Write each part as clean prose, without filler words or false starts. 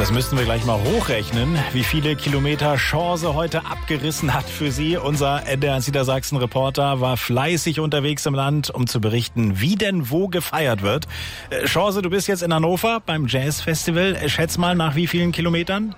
Das müssten wir gleich mal hochrechnen, wie viele Kilometer Chance heute abgerissen hat für Sie. Unser NDR Niedersachsen-Reporter war fleißig unterwegs im Land, um zu berichten, wie denn wo gefeiert wird. Chance, du bist jetzt in Hannover beim Jazz-Festival. Schätz mal, nach wie vielen Kilometern?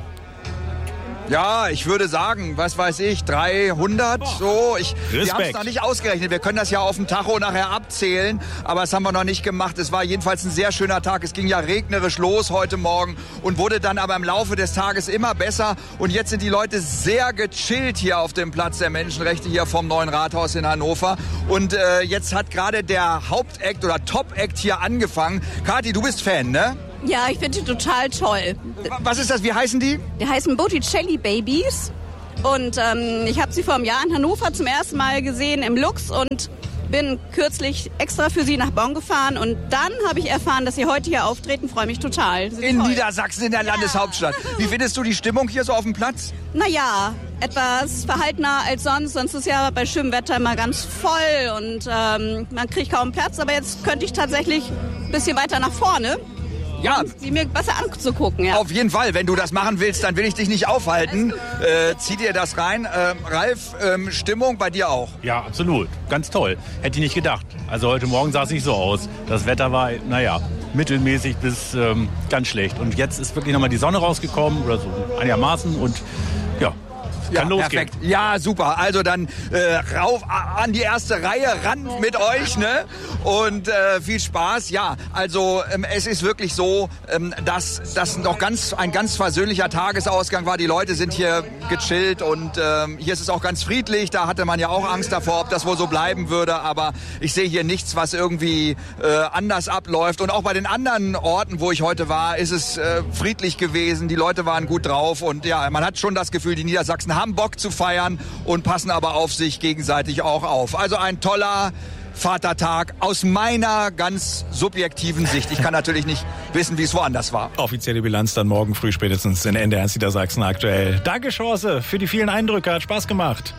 Ja, ich würde sagen, was weiß ich, 300, so. Wir haben es noch nicht ausgerechnet. Wir können das ja auf dem Tacho nachher abzählen, aber das haben wir noch nicht gemacht. Es war jedenfalls ein sehr schöner Tag. Es ging ja regnerisch los heute Morgen und wurde dann aber im Laufe des Tages immer besser. Und jetzt sind die Leute sehr gechillt hier auf dem Platz der Menschenrechte hier vom Neuen Rathaus in Hannover. Und jetzt hat gerade der Hauptakt oder Top-Act hier angefangen. Kathi, du bist Fan, ne? Ja, ich finde die total toll. Was ist das? Wie heißen die? Die heißen Botticelli Babies. Und ich habe sie vor einem Jahr in Hannover zum ersten Mal gesehen im Lux und bin kürzlich extra für sie nach Bonn gefahren. Und dann habe ich erfahren, dass sie heute hier auftreten. Freue mich total. In Niedersachsen, in der Landeshauptstadt. Wie findest du die Stimmung hier so auf dem Platz? Naja, etwas verhaltener als sonst. Sonst ist ja bei schönem Wetter immer ganz voll und man kriegt kaum Platz. Aber jetzt könnte ich tatsächlich ein bisschen weiter nach vorne. Ja, sie mir besser anzugucken, ja. Auf jeden Fall, wenn du das machen willst, dann will ich dich nicht aufhalten. Zieh dir das rein. Ralf, Stimmung bei dir auch? Ja, absolut. Ganz toll. Hätte ich nicht gedacht. Also heute Morgen sah es nicht so aus. Das Wetter war, mittelmäßig bis ganz schlecht. Und jetzt ist wirklich nochmal die Sonne rausgekommen oder so einigermaßen und ja. Kann losgehen. Perfekt. Ja, super. Also dann rauf an die erste Reihe, ran mit euch, ne? Und viel Spaß. Ja, also es ist wirklich so, dass das noch ein ganz versöhnlicher Tagesausgang war. Die Leute sind hier gechillt und hier ist es auch ganz friedlich. Da hatte man ja auch Angst davor, ob das wohl so bleiben würde. Aber ich sehe hier nichts, was irgendwie anders abläuft. Und auch bei den anderen Orten, wo ich heute war, ist es friedlich gewesen. Die Leute waren gut drauf und ja, man hat schon das Gefühl, die Niedersachsen haben Bock zu feiern und passen aber auf sich gegenseitig auch auf. Also ein toller Vatertag aus meiner ganz subjektiven Sicht. Ich kann natürlich nicht wissen, wie es woanders war. Offizielle Bilanz dann morgen früh spätestens in NDR Niedersachsen aktuell. Danke, Chance, für die vielen Eindrücke. Hat Spaß gemacht.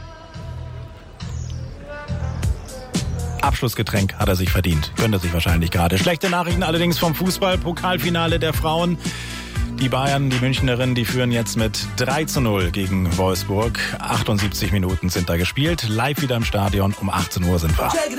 Abschlussgetränk hat er sich verdient. Gönnt er sich wahrscheinlich gerade. Schlechte Nachrichten allerdings vom Fußball-Pokalfinale der Frauen. Die Bayern, die Münchnerinnen, die führen jetzt mit 3:0 gegen Wolfsburg. 78 Minuten sind da gespielt. Live wieder im Stadion. Um 18 Uhr sind wir.